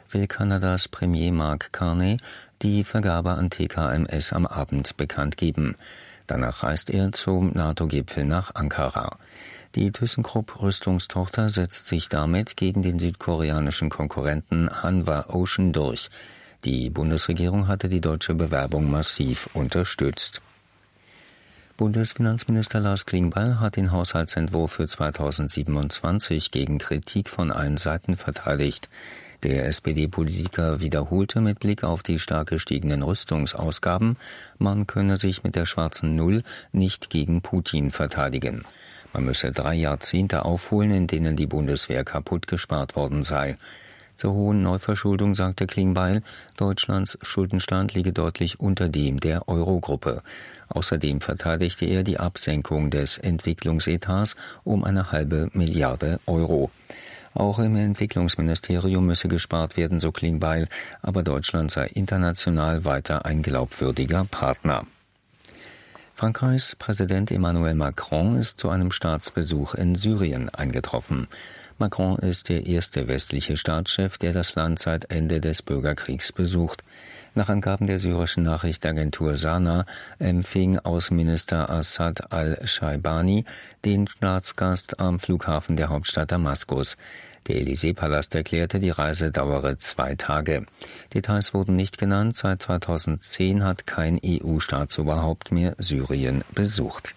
will Kanadas Premier Mark Carney die Vergabe an TKMS am Abend bekannt geben. Danach reist er zum NATO-Gipfel nach Ankara. Die ThyssenKrupp-Rüstungstochter setzt sich damit gegen den südkoreanischen Konkurrenten Hanwha Ocean durch. Die Bundesregierung hatte die deutsche Bewerbung massiv unterstützt. Bundesfinanzminister Lars Klingbeil hat den Haushaltsentwurf für 2027 gegen Kritik von allen Seiten verteidigt. Der SPD-Politiker wiederholte mit Blick auf die stark gestiegenen Rüstungsausgaben, man könne sich mit der schwarzen Null nicht gegen Putin verteidigen. Man müsse 3 Jahrzehnte aufholen, in denen die Bundeswehr kaputt gespart worden sei. Zur hohen Neuverschuldung sagte Klingbeil, Deutschlands Schuldenstand liege deutlich unter dem der Eurogruppe. Außerdem verteidigte er die Absenkung des Entwicklungsetats um 0,5 Milliarde Euro. Auch im Entwicklungsministerium müsse gespart werden, so Klingbeil, aber Deutschland sei international weiter ein glaubwürdiger Partner. Frankreichs Präsident Emmanuel Macron ist zu einem Staatsbesuch in Syrien eingetroffen. Macron ist der erste westliche Staatschef, der das Land seit Ende des Bürgerkriegs besucht. Nach Angaben der syrischen Nachrichtenagentur Sana empfing Außenminister Assad al-Shaibani den Staatsgast am Flughafen der Hauptstadt Damaskus. Der Élysée-Palast erklärte, die Reise dauere 2 Tage. Details wurden nicht genannt. Seit 2010 hat kein EU-Staatsoberhaupt mehr Syrien besucht.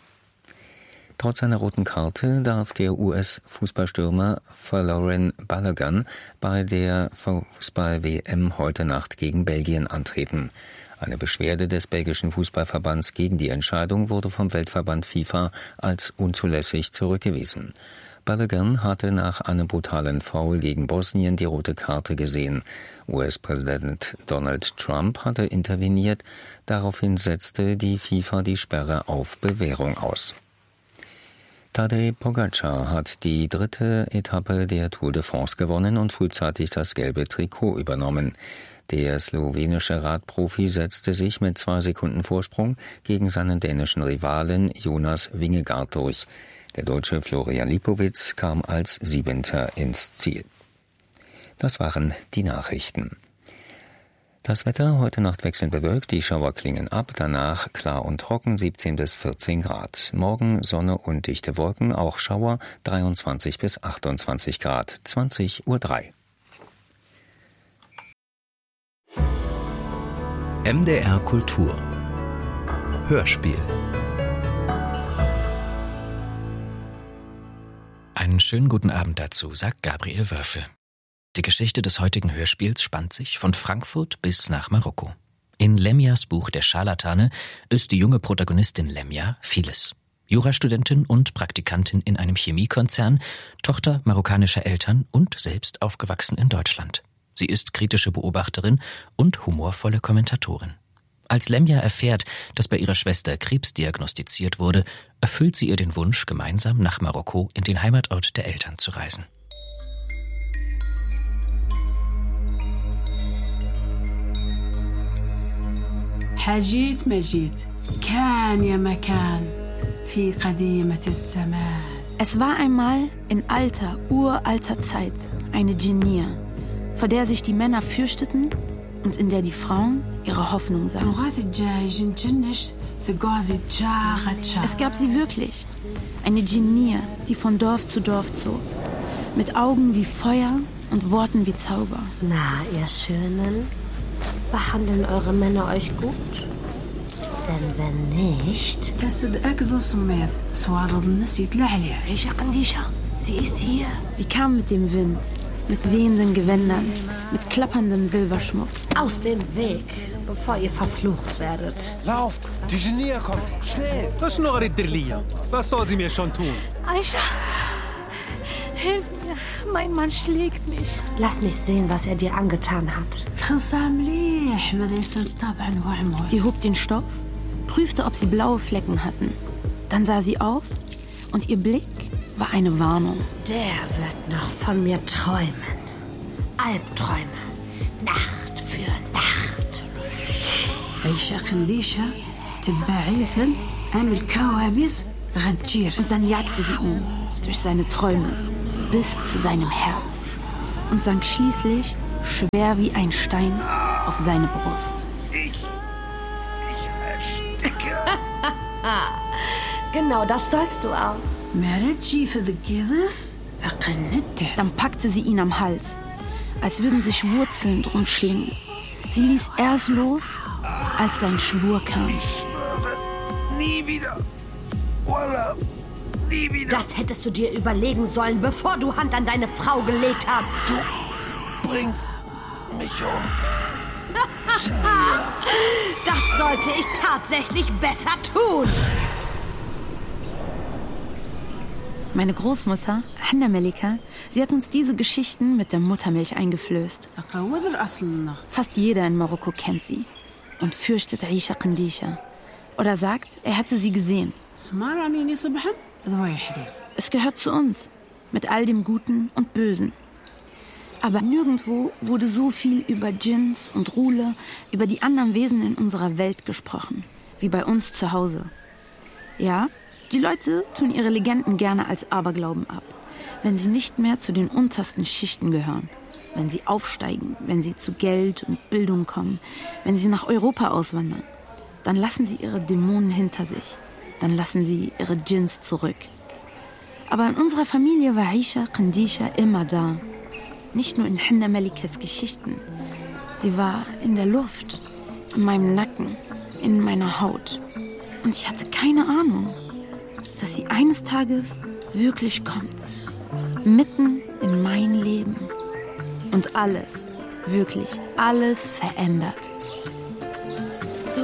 Trotz einer roten Karte darf der US-Fußballstürmer Folarin Balogun bei der Fußball-WM heute Nacht gegen Belgien antreten. Eine Beschwerde des belgischen Fußballverbands gegen die Entscheidung wurde vom Weltverband FIFA als unzulässig zurückgewiesen. Balogun hatte nach einem brutalen Foul gegen Bosnien die rote Karte gesehen. US-Präsident Donald Trump hatte interveniert. Daraufhin setzte die FIFA die Sperre auf Bewährung aus. Tadej Pogačar hat die 3. Etappe der Tour de France gewonnen und frühzeitig das gelbe Trikot übernommen. Der slowenische Radprofi setzte sich mit 2 Sekunden Vorsprung gegen seinen dänischen Rivalen Jonas Vingegaard durch. Der Deutsche Florian Lipowitz kam als 7. ins Ziel. Das waren die Nachrichten. Das Wetter heute Nacht wechselnd bewölkt, die Schauer klingen ab, danach klar und trocken 17 bis 14 Grad. Morgen Sonne und dichte Wolken, auch Schauer 23 bis 28 Grad, 20:03 Uhr. MDR Kultur Hörspiel. Einen schönen guten Abend dazu, sagt Gabriel Wörfel. Die Geschichte des heutigen Hörspiels spannt sich von Frankfurt bis nach Marokko. In Lemjas Buch Der Scharlatane ist die junge Protagonistin Lemja vieles. Jurastudentin und Praktikantin in einem Chemiekonzern, Tochter marokkanischer Eltern und selbst aufgewachsen in Deutschland. Sie ist kritische Beobachterin und humorvolle Kommentatorin. Als Lemja erfährt, dass bei ihrer Schwester Krebs diagnostiziert wurde, erfüllt sie ihr den Wunsch, gemeinsam nach Marokko in den Heimatort der Eltern zu reisen. حجيت مجيت كان يا مكان في قديمة الزمان. Es war einmal in alter, uralter Zeit eine Dschinnia, vor der sich die Männer fürchteten und in der die Frauen ihre Hoffnung sahen. Es gab sie wirklich, eine Dschinnia, die von Dorf zu Dorf zog, mit Augen wie Feuer und Worten wie Zauber. Na, ihr Schönen, behandeln eure Männer euch gut? Denn wenn nicht... Sie ist hier. Sie kam mit dem Wind, mit wehenden Gewändern, mit klapperndem Silberschmuck. Aus dem Weg, bevor ihr verflucht werdet. Lauft, die Genie kommt, schnell! Was soll sie mir schon tun? Aisha, hilf mir, mein Mann schlägt mich. Lass mich sehen, was er dir angetan hat. Sie hob den Stoff, prüfte, ob sie blaue Flecken hatten. Dann sah sie auf und ihr Blick war eine Warnung. Der wird noch von mir träumen. Albträume. Nacht für Nacht. Und dann jagte sie ihn durch seine Träume bis zu seinem Herz und sank schließlich schwer wie ein Stein, auf seine Brust. Ich ersticke. Genau, das sollst du auch. Dann packte sie ihn am Hals, als würden sich Wurzeln drum schlingen. Sie ließ erst los, als sein Schwur kam. Ich schwöre, nie wieder. Wallah, nie wieder. Das hättest du dir überlegen sollen, bevor du Hand an deine Frau gelegt hast. Du bringst mich um. Das sollte ich tatsächlich besser tun. Meine Großmutter, Hanna Melika, sie hat uns diese Geschichten mit der Muttermilch eingeflößt. Fast jeder in Marokko kennt sie und fürchtet Aisha Qandisha. Oder sagt, er hätte sie gesehen. Es gehört zu uns, mit all dem Guten und Bösen. Aber nirgendwo wurde so viel über Djinns und Rule, über die anderen Wesen in unserer Welt gesprochen, wie bei uns zu Hause. Ja, die Leute tun ihre Legenden gerne als Aberglauben ab, wenn sie nicht mehr zu den untersten Schichten gehören, wenn sie aufsteigen, wenn sie zu Geld und Bildung kommen, wenn sie nach Europa auswandern. Dann lassen sie ihre Dämonen hinter sich, dann lassen sie ihre Djinns zurück. Aber in unserer Familie war Aisha Qandisha immer da. Nicht nur in Hanna Melikas Geschichten. Sie war in der Luft, in meinem Nacken, in meiner Haut. Und ich hatte keine Ahnung, dass sie eines Tages wirklich kommt. Mitten in mein Leben. Und alles, wirklich alles verändert.